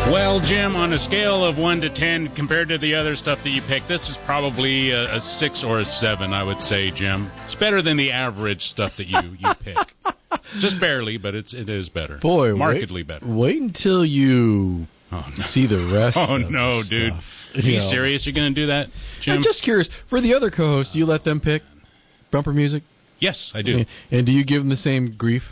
Well, Jim, on a scale of 1 to 10, compared to the other stuff that you picked, this is probably a 6 or a 7, I would say, Jim. It's better than the average stuff that you pick. Just barely, but it is better. Boy, markedly better. Wait until you see the rest. Oh, of no, the dude. stuff. Are you serious? You're going to do that, Jim? I'm just curious. For the other co-hosts, do you let them pick bumper music? Yes, I do. And do you give them the same grief?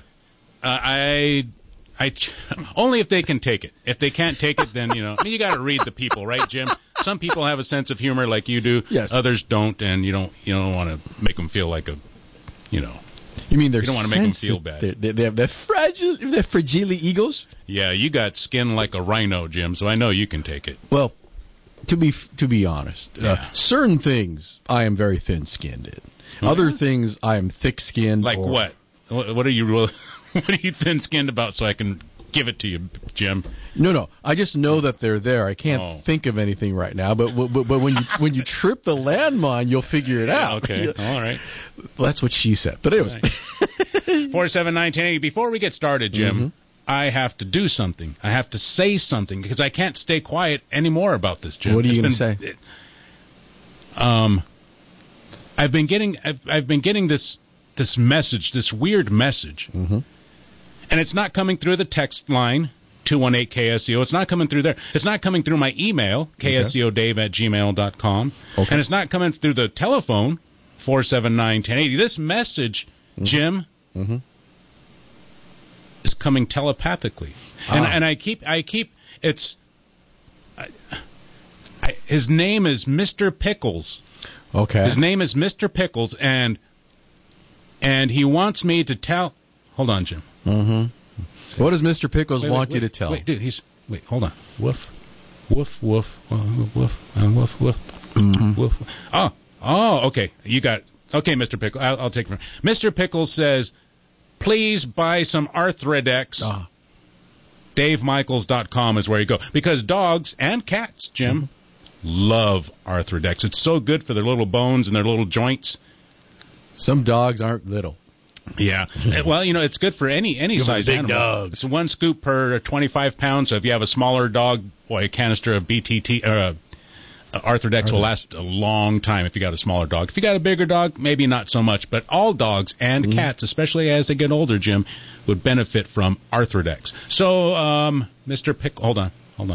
Only if they can take it. If they can't take it, then, you got to read the people, right, Jim? Some people have a sense of humor like you do. Yes. Others don't, and you don't want to make them feel like You mean they're you don't want to make them feel bad. They have that fragile egos? Yeah, you got skin like a rhino, Jim, so I know you can take it. Well, to be honest, certain things I am very thin-skinned in. Other things I am thick-skinned. Like what? What are you thin-skinned about so I can give it to you, Jim? No. I just know that they're there. I can't think of anything right now. But when you trip the landmine, you'll figure it out. Okay. All right. Well, that's what she said. But anyways. 479-1080. Before we get started, Jim, I have to do something. I have to say something because I can't stay quiet anymore about this, Jim. What are you going to say? I've been getting this message, this weird message. And it's not coming through the text line, 218-KSEO. It's not coming through there. It's not coming through my email, kseodave@gmail.com. Okay. And it's not coming through the telephone, 479-1080. This message, Jim, is coming telepathically. And I keep his name is Mr. Pickles. Okay. His name is Mr. Pickles, and he wants me to tell... Hold on, Jim. What does Mr. Pickles want you to tell? Wait, dude, hold on. Woof, woof, woof, woof, woof, woof, woof. Oh, okay. You got it. Okay, Mr. Pickles, I'll take it from Mr. Pickles says, please buy some Arthrodex. DaveMichaels.com is where you go. Because dogs and cats, Jim, love Arthrodex. It's so good for their little bones and their little joints. Some dogs aren't little. Yeah. Well, it's good for any size animal. Dog. It's 1 scoop per 25 pounds. So if you have a smaller dog, a canister of BTT or Arthrodex will last a long time if you got a smaller dog. If you got a bigger dog, maybe not so much. But all dogs and cats, especially as they get older, Jim, would benefit from Arthrodex. So, Mr. hold on.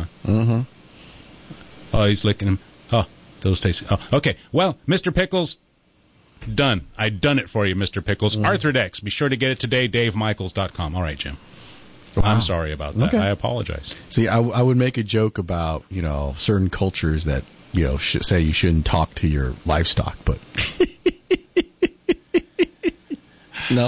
Oh, he's licking him. Oh, those taste. Oh, okay. Well, Mr. Pickles. Done. I done it for you, Mr. Pickles. Arthrodex. Be sure to get it today, DaveMichaels.com. All right, Jim. Wow. I'm sorry about that. Okay. I apologize. See, I would make a joke about, certain cultures that, say you shouldn't talk to your livestock, but... No.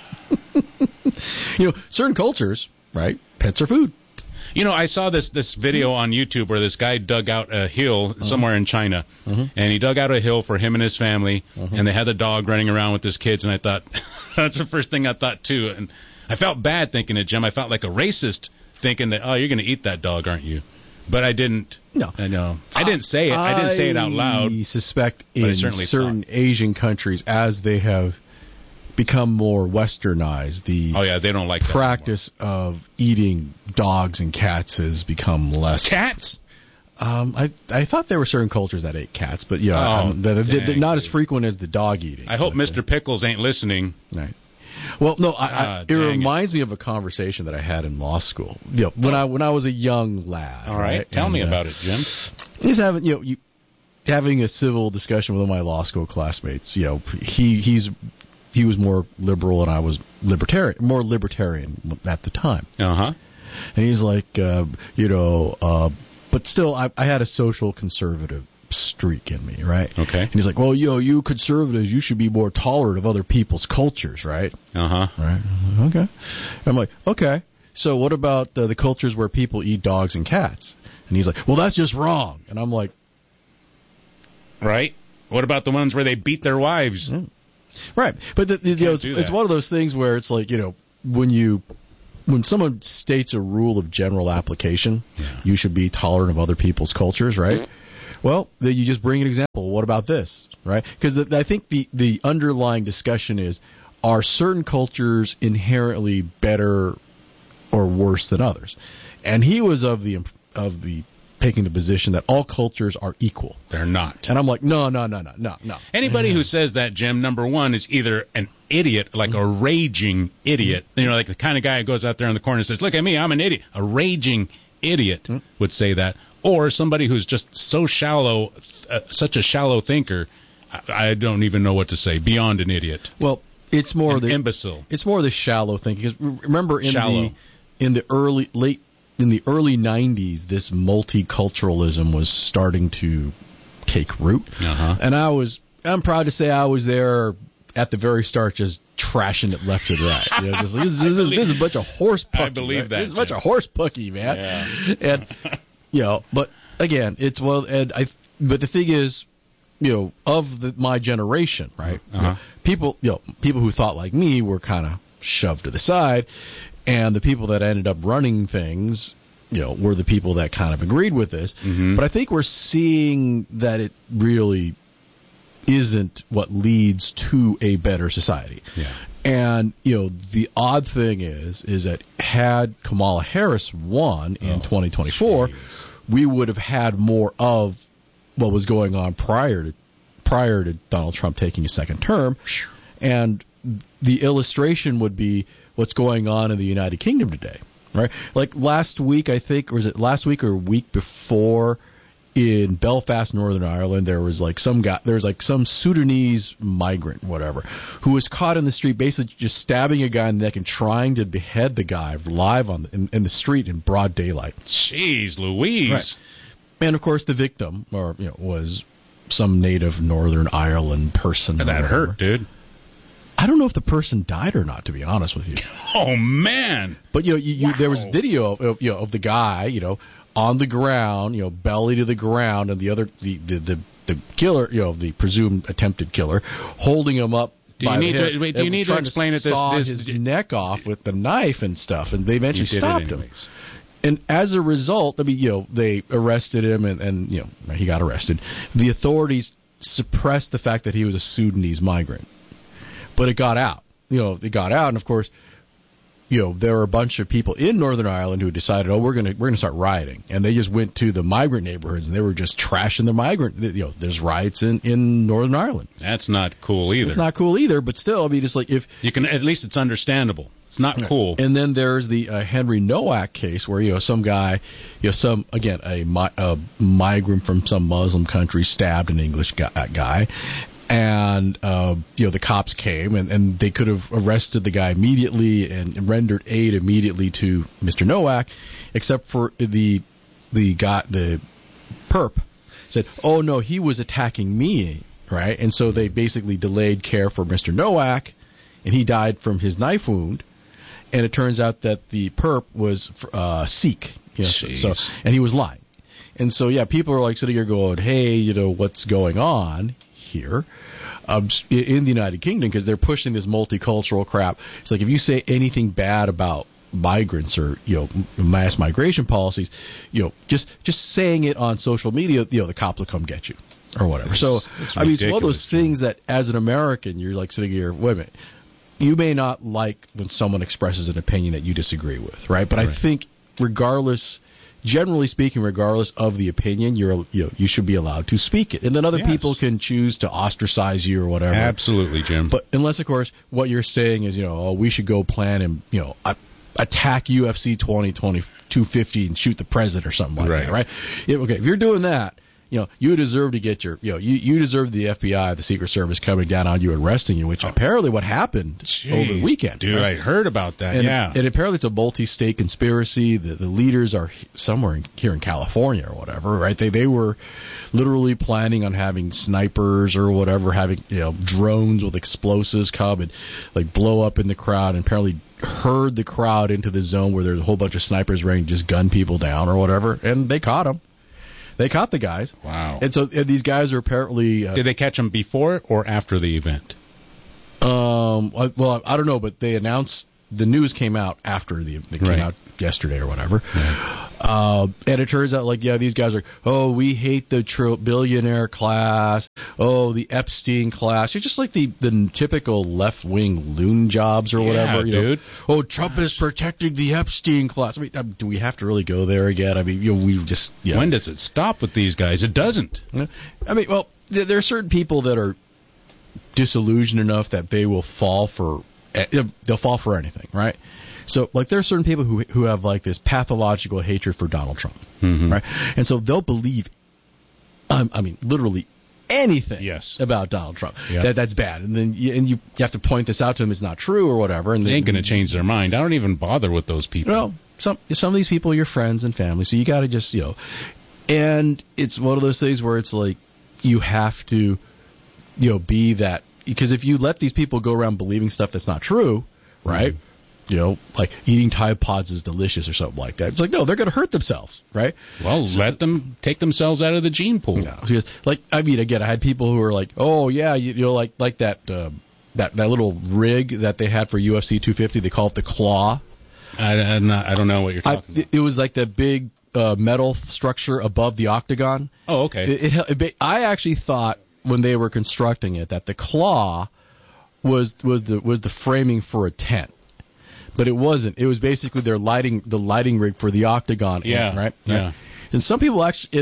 Certain cultures, right? Pets are food. I saw this video on YouTube where this guy dug out a hill somewhere in China, and he dug out a hill for him and his family, and they had the dog running around with his kids, and I thought, that's the first thing I thought, too. And I felt bad thinking it, Jim. I felt like a racist thinking that, you're going to eat that dog, aren't you? But I didn't. No. I know. I didn't say it. I didn't say it out loud. I suspect in certain Asian countries, as they have become more westernized, they don't like practice of eating dogs and cats has become less. Cats? I thought there were certain cultures that ate cats, but they're not as frequent as the dog eating. I hope Mr. Pickles ain't listening. Right. Well, no, it reminds me of a conversation that I had in law school. When I was a young lad. All right, tell me about it, Jim. He's having a civil discussion with one of my law school classmates. He was more liberal and I was more libertarian at the time. And he's like, but still, I had a social conservative streak in me, right? Okay. And he's like, well, you conservatives, you should be more tolerant of other people's cultures, right? Right. Okay. And I'm like, okay. So what about the cultures where people eat dogs and cats? And he's like, well, that's just wrong. And I'm like, right. What about the ones where they beat their wives? Right, but it's one of those things where it's like, when someone states a rule of general application, you should be tolerant of other people's cultures, right? Well, then you just bring an example. What about this, right? Because I think the underlying discussion is, are certain cultures inherently better or worse than others? And he was of the taking the position that all cultures are equal. They're not. And I'm like, no. Anybody who says that, Jim, number one, is either an idiot, like a raging idiot. You know, like the kind of guy who goes out there in the corner and says, look at me, I'm an idiot. A raging idiot would say that. Or somebody who's just so shallow, such a shallow thinker, I don't even know what to say, beyond an idiot. Well, it's more the imbecile. It's more the shallow thinking. Because remember, in the early 90s, this multiculturalism was starting to take root, and I'm proud to say I was there at the very start, just trashing it left and right. You know, this is a bunch of horse pucky. I believe that. This is a bunch of horse pucky, man. Yeah. And but again, but the thing is, of my generation, right? People who thought like me were kind of shoved to the side, and the people that ended up running things, were the people that kind of agreed with this. But I think we're seeing that it really isn't what leads to a better society. Yeah. And the odd thing is that had Kamala Harris won in 2024, we would have had more of what was going on prior to Donald Trump taking a second term, and the illustration would be what's going on in the United Kingdom today, right? Like last week, I think, or was it last week or a week before, in Belfast, Northern Ireland, there was some Sudanese migrant, whatever, who was caught in the street basically just stabbing a guy in the neck and trying to behead the guy live in the street in broad daylight. Jeez Louise. Right. And of course the victim was some native Northern Ireland person. And that hurt, dude. I don't know if the person died or not, to be honest with you. Oh man! But there was video of the guy, on the ground, belly to the ground, and the killer, the presumed attempted killer, holding him up. Do you need to explain it? Saw his neck off with the knife and stuff, and they eventually stopped him. And as a result, they arrested him, and he got arrested. The authorities suppressed the fact that he was a Sudanese migrant, but it got out. And of course, there were a bunch of people in Northern Ireland who decided, we're gonna start rioting, and they just went to the migrant neighborhoods and they were just trashing the migrant. There's riots in Northern Ireland. That's not cool either. It's not cool either, but still, it's like if you can, at least it's understandable. It's not cool. And then there's the Henry Nowak case where some guy, a migrant from some Muslim country stabbed an English guy. And, the cops came and they could have arrested the guy immediately and rendered aid immediately to Mr. Nowak, except for the perp said, oh no, he was attacking me, right? And so they basically delayed care for Mr. Nowak, and he died from his knife wound. And it turns out that the perp was Sikh, and he was lying. And so, people are like sitting here going, hey, what's going on here in the United Kingdom, because they're pushing this multicultural crap. It's like if you say anything bad about migrants or mass migration policies, just saying it on social media, the cops will come get you or whatever. It's one of those things that as an American, you're like sitting here, wait a minute, you may not like when someone expresses an opinion that you disagree with, right? But I think generally speaking, regardless of the opinion, you should be allowed to speak it, and then other people can choose to ostracize you or whatever. Absolutely, Jim. But unless, of course, what you're saying is, we should go plan and attack UFC 250 and shoot the president or something like that, right? Okay, if you're doing that, you deserve to get your, you deserve the FBI, the Secret Service coming down on you and arresting you, which apparently what happened over the weekend. Dude, right? I heard about that, And apparently it's a multi-state conspiracy. The leaders are somewhere here in California or whatever, right? They were literally planning on having snipers or whatever, having, drones with explosives come and, like, blow up in the crowd, and apparently herd the crowd into the zone where there's a whole bunch of snipers ready to just gun people down or whatever, and they caught them. They caught the guys. Wow. And so these guys are apparently... Did they catch them before or after the event? Well, I don't know, but they announced... The news came out after they came out yesterday or whatever. Yeah. And it turns out, these guys are, we hate the billionaire class. The Epstein class. You're just like the typical left-wing loon jobs or whatever. Dude. Trump is protecting the Epstein class. I mean, do we have to really go there again? I mean, we just... When does it stop with these guys? It doesn't. I mean, there are certain people that are disillusioned enough that they will fall for... They'll fall for anything, right? So, there are certain people who have, this pathological hatred for Donald Trump, right? And so they'll believe, literally anything about Donald Trump. That's bad. And then you have to point this out to them it's not true or whatever. And they ain't going to change their mind. I don't even bother with those people. Well, some of these people are your friends and family, so you got to just, and it's one of those things where it's you have to, be that, because if you let these people go around believing stuff that's not true, right? Like eating Tide Pods is delicious or something like that. It's no, they're going to hurt themselves, right? Well, let them take themselves out of the gene pool. Yeah. Again, I had people who were like, like that little rig that they had for UFC 250. They call it the Claw. I don't know what you're talking about. It was like the big metal structure above the octagon. Oh, okay. I actually thought when they were constructing it that the Claw was the framing for a tent. But it wasn't. It was basically the lighting rig for the octagon. Yeah. Right? Yeah. And some people actually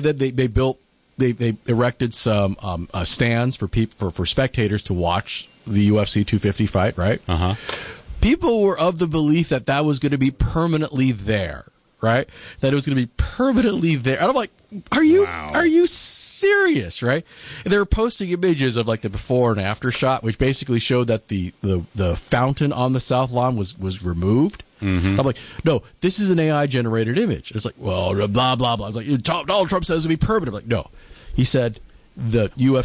they erected some stands for spectators to watch the UFC 250 fight. Right. Uh-huh. People were of the belief that was going to be permanently there. Right. That it was going to be permanently there. And I'm like, are you serious? Right. And they were posting images of the before and after shot, which basically showed that the fountain on the South Lawn was removed. Mm-hmm. I'm like, no, this is an AI generated image. It's blah blah blah. It's Donald Trump says it'll be permanent. I'm like, no, he said the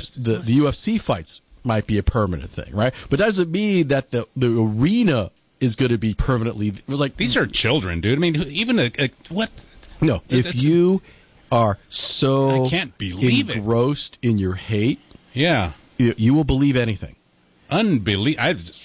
UFC fights might be a permanent thing, right? But that doesn't mean that the arena is going to be permanently. It was these are children, dude. I mean, even what? No, if you are so I can't believe engrossed in your hate, you will believe anything. I believe.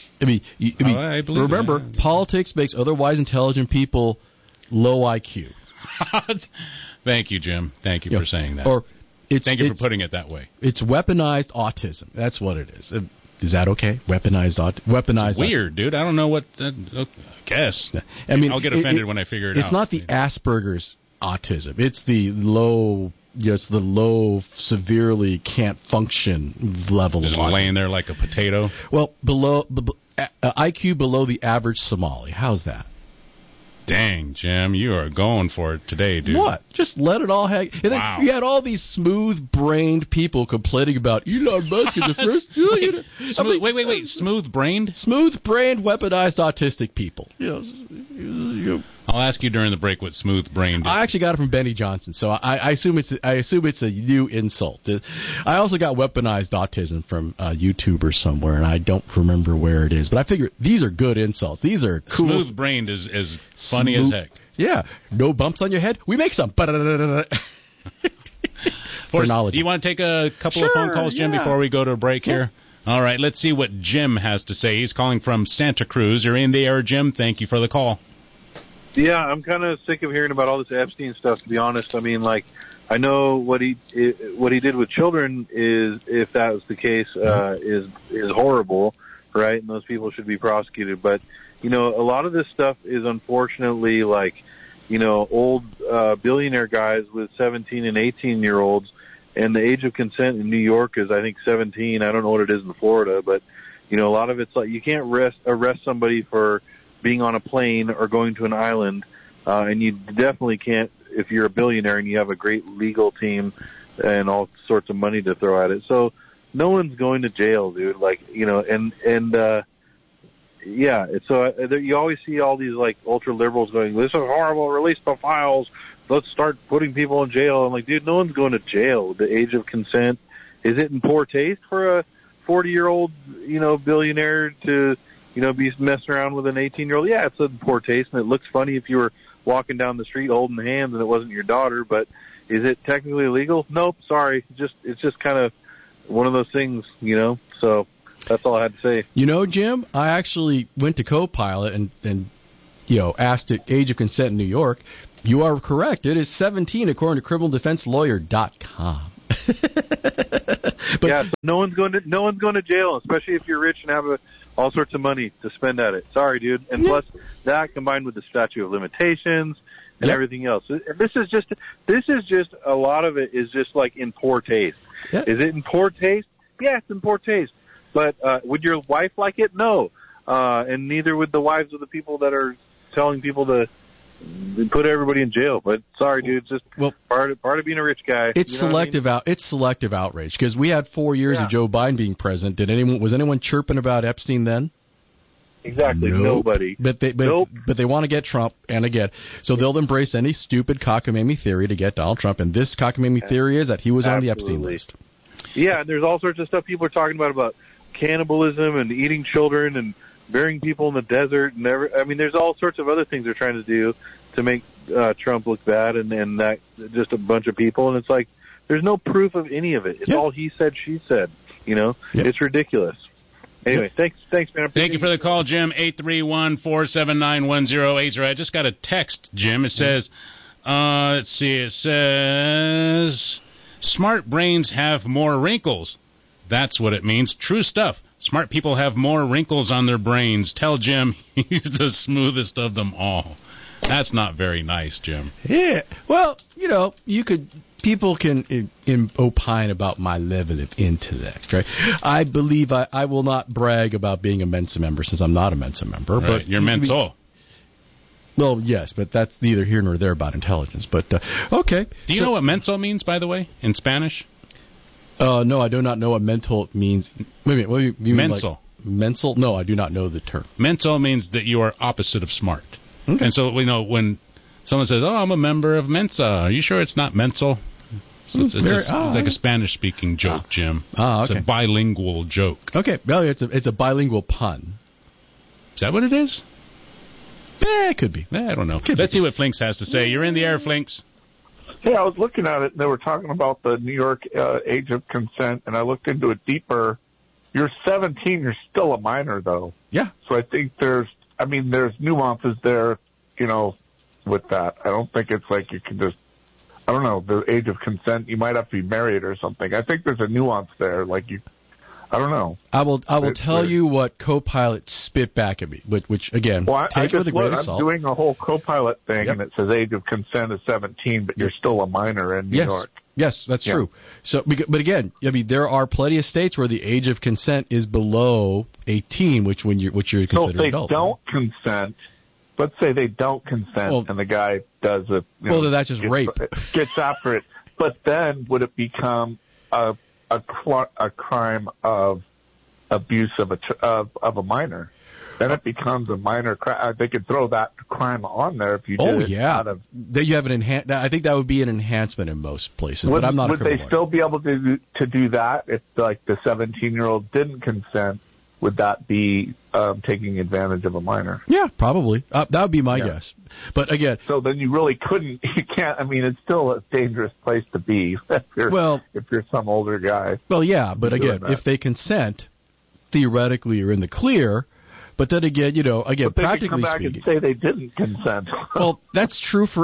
Remember, politics makes otherwise intelligent people low IQ. Thank you, Jim. Thank you for saying that. Thank you for putting it that way. It's weaponized autism. That's what it is. Is that okay? Weaponized. Weird, dude. I don't know what. I guess. I'll get offended when I figure it out. It's not the Asperger's autism. It's the low, severely can't function level of autism. Laying there like a potato. Well, IQ below the average Somali. How's that? Dang, Jim, you are going for it today, dude. What? Just let it all hang. And then you had all these smooth-brained people complaining about Elon Musk is the first billionaire. Wait. Smooth-brained? Smooth-brained, weaponized, autistic people. I'll ask you during the break what smooth-brained is. I actually got it from Benny Johnson, so I assume it's a new insult. I also got weaponized autism from a YouTuber somewhere, and I don't remember where it is. But I figure these are good insults. These are cool. Smooth-brained is funny as heck. Yeah. No bumps on your head? We make some. For knowledge. Do you want to take a couple of phone calls, Jim, before we go to a break here? All right, let's see what Jim has to say. He's calling from Santa Cruz. You're in the air, Jim. Thank you for the call. Yeah, I'm kind of sick of hearing about all this Epstein stuff, to be honest. I mean, I know what he did with children is, if that was the case, is horrible, right? And those people should be prosecuted. But, a lot of this stuff is unfortunately old billionaire guys with 17 and 18-year-olds, and the age of consent in New York is, I think, 17. I don't know what it is in Florida, but, a lot of it's you can't arrest somebody for being on a plane or going to an island, and you definitely can't if you're a billionaire and you have a great legal team and all sorts of money to throw at it. So no one's going to jail, dude. So you always see all these ultra liberals going, "This is horrible. Release the files. Let's start putting people in jail." I'm like, dude, no one's going to jail. The age of consent, is it in poor taste for a 40-year-old billionaire to be messing around with an 18-year-old? Yeah, it's in poor taste, and it looks funny if you were walking down the street holding hands and it wasn't your daughter. But is it technically illegal? Nope. Sorry. It's just kind of one of those things, So that's all I had to say. Jim, I actually went to Copilot and asked at age of consent in New York, you are correct. It is 17 according to criminaldefenselawyer.com. But yeah, so no one's going to jail, especially if you're rich and have all sorts of money to spend at it. Sorry, dude. And plus that combined with the statute of limitations and everything else. This is just a lot of it is just like in poor taste. Is it in poor taste? Yeah, it's in poor taste. But would your wife like it? No. And neither would the wives of the people that are telling people to put everybody in jail. But sorry, dude, it's just part of being a rich guy. It's selective It's selective outrage, because we had 4 years of Joe Biden being president. Was anyone chirping about Epstein then? Exactly, nobody. But they want to get Trump, and again, so they'll embrace any stupid cockamamie theory to get Donald Trump. And this cockamamie theory is that he was on the Epstein list. Yeah, and there's all sorts of stuff people are talking about cannibalism and eating children and burying people in the desert, and there's all sorts of other things they're trying to do to make Trump look bad, and that just a bunch of people, and it's like there's no proof of any of it. It's all he said, she said. It's ridiculous. Anyway, thanks, man. Thank you for the call, Jim. 831-479-1080. I just got a text, Jim. It says, let's see. It says, smart brains have more wrinkles. That's what it means. True stuff. Smart people have more wrinkles on their brains. Tell Jim he's the smoothest of them all. That's not very nice, Jim. Yeah. Well, people can opine about my level of intellect, right? I believe I will not brag about being a Mensa member, since I'm not a Mensa member. Right. But you're Mensa. Well, yes, but that's neither here nor there about intelligence. But, okay. Do you know what Mensa means, by the way, in Spanish? No, I do not know what mental means. Wait a minute, what do you mean? Mental. Mental? No, I do not know the term. Mental means that you are opposite of smart. Okay. And so, when someone says, I'm a member of Mensa, are you sure it's not mental? So it's like a Spanish-speaking joke, Jim. Okay. It's a bilingual joke. Okay, well, it's a bilingual pun. Is that what it is? It could be. I don't know. Let's see what Flinks has to say. You're in the air, Flinks. Hey, I was looking at it, and they were talking about the New York age of consent, and I looked into it deeper. You're 17, you're still a minor, though. Yeah. So I think there's nuances there, with that. I don't think it's like you can just, I don't know, the age of consent, you might have to be married or something. I think there's a nuance there, I don't know. I will tell you what Copilot spit back at me, which again, take it with a grain of salt. I'm doing a whole Copilot thing, and it says age of consent is 17, but you're still a minor in New York. Yes, that's true. So, but again, there are plenty of states where the age of consent is below 18, which you're considered adult. So if they don't consent, let's say they don't consent, and the guy does it. Then that's just rape. Gets after it. But then would it become a crime of abuse of a minor? Then it becomes a minor crime. They could throw that crime on there if you did Then you have an I think that would be an enhancement in most places, but I'm not a criminal lawyer. Would they still be able to do that if, like, the 17-year-old didn't consent? Would that be taking advantage of a minor? Yeah, probably. That would be my guess. But again, so then you really couldn't. You can't. I mean, it's still a dangerous place to be if you're some older guy. Well, yeah, but again, if they consent, theoretically you're in the clear. But then again, but practically come back speaking, and say they didn't consent. Well, that's true for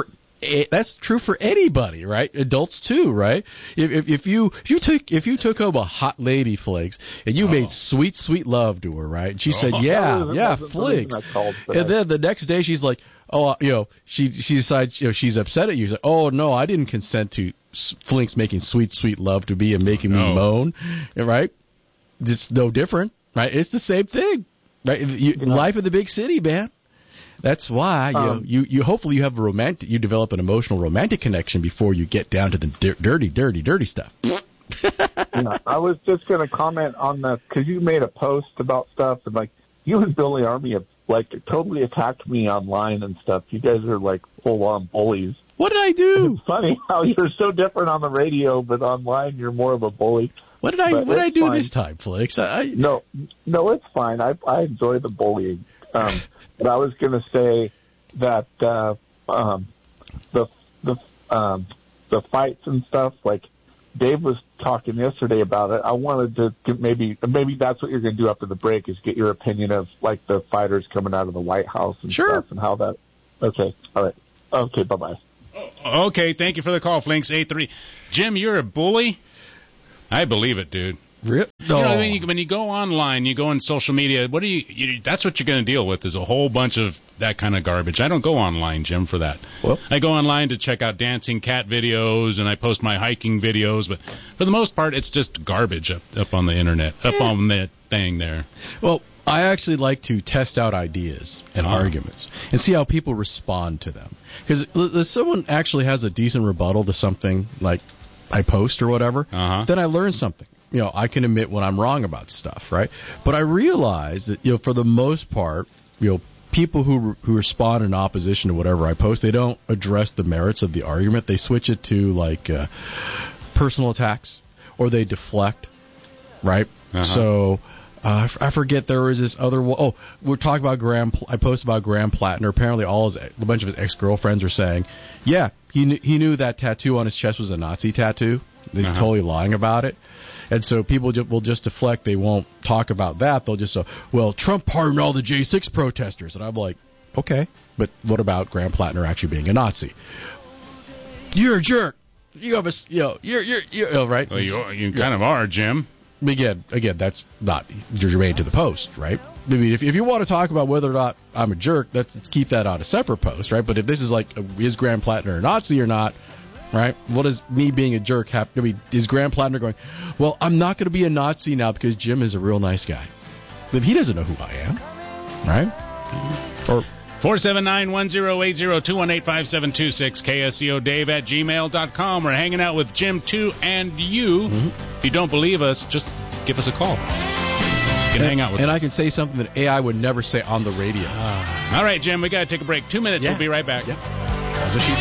anybody, right? Adults too, right? If you took home a hot lady, Flakes, and you made sweet love to her, right? And she said, Flakes, and then the next day she's like, she decides, she's upset at you. She's like, oh no, I didn't consent to Flakes making sweet love to me and making me moan, right? It's no different, right? It's the same thing. Right, life in the big city, man. That's why you hopefully you have you develop an emotional romantic connection before you get down to the dirty stuff. I was just going to comment on that because you made a post about stuff, and you and Billy Army have totally attacked me online and stuff. You guys are full on bullies. What did I do? It's funny how you're so different on the radio, but online you're more of a bully. What did I do this time, Flakes? No, it's fine. I enjoy the bullying. But I was going to say that the fights and stuff, Dave was talking yesterday about it. I wanted to maybe that's what you're going to do after the break is get your opinion of like the fighters coming out of the White House and stuff and how that. Okay, all right. Okay, bye-bye. Okay, thank you for the call, Flinks 83. Jim, you're a bully? I believe it, dude. Rip. No. You know, when you go online, you go on social media, what do you that's what you're going to deal with is a whole bunch of that kind of garbage. I don't go online, Jim, for that. Well, I go online to check out dancing cat videos, and I post my hiking videos, but for the most part, it's just garbage up on the internet, up on that thing there. Well, I actually like to test out ideas and arguments and see how people respond to them. Because if someone actually has a decent rebuttal to something like I post or whatever, then I learn something. You know, I can admit when I'm wrong about stuff, right? But I realize that, you know, for the most part, you know, people who respond in opposition to whatever I post, they don't address the merits of the argument. They switch it to, like, personal attacks, or they deflect, right? So I forget there was this other one. Oh, we're talking about I posted about Graham Plattner. Apparently a bunch of his ex-girlfriends are saying, yeah, he knew that tattoo on his chest was a Nazi tattoo. He's totally lying about it. And so people will just deflect. They won't talk about that. They'll just say, well, Trump pardoned all the J6 protesters. And I'm like, okay, but what about Graham Plattner actually being a Nazi? You're a jerk. You have you're right? Well, you kind of are, Jim. Again, that's not germane to the post, right? I mean, if you want to talk about whether or not I'm a jerk, let's keep that on a separate post, right? But if this is like, is Graham Plattner a Nazi or not, right? What does me being a jerk have? I mean, is Graham Plattner going, well, I'm not going to be a Nazi now because Jim is a real nice guy? But he doesn't know who I am, right? Or 479-1080-218-5726, KSEO Dave at gmail.com. We're hanging out with Jim, too, and you. If you don't believe us, just give us a call. You can hang out with us. And I can say something that AI would never say on the radio. All right, Jim, we got to take a break. 2 minutes. We'll be right back. Yeah. That's what she's